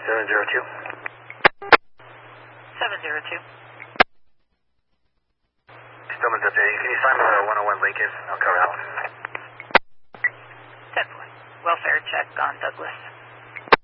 702. 702. Stillman's up there. Can you sign where 101 Lincoln? I'll cover that one. 10-4. Welfare check on Douglas.